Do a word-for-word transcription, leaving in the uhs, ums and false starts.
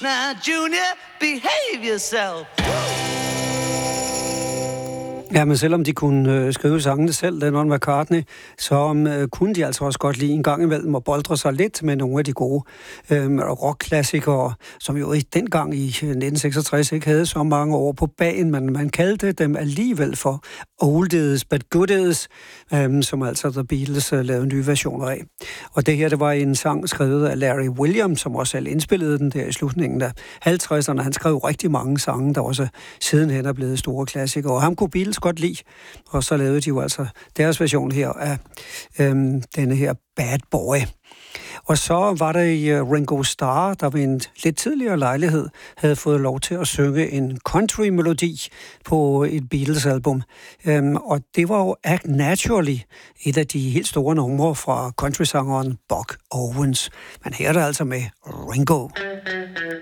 now, Junior, behave yourself. Ja, men selvom de kunne øh, skrive sangene selv, Lennon og McCartney, så øh, kunne de altså også godt lide en gang imellem at boldre sig lidt med nogle af de gode øh, rockklassikere, som jo i dengang i nitten seksogtres ikke havde så mange år på bagen, men man kaldte dem alligevel for oldies but goodies, øh, som altså The Beatles øh, lavede nye versioner af. Og det her, det var en sang skrevet af Larry Williams, som også selv indspillede den der i slutningen af halvtredserne. Han skrev rigtig mange sange, der også sidenhen er blevet store klassikere, og ham kunne Beatles godt lide, og så lavede de jo altså deres version her af øhm, denne her Bad Boy. Og så var der i uh, Ringo Starr, der ved en lidt tidligere lejlighed havde fået lov til at synge en country-melodi på et Beatles-album. Øhm, og det var jo Act Naturally, et af de helt store numre fra countrysangeren Buck Owens. Men her er det altså med Ringo.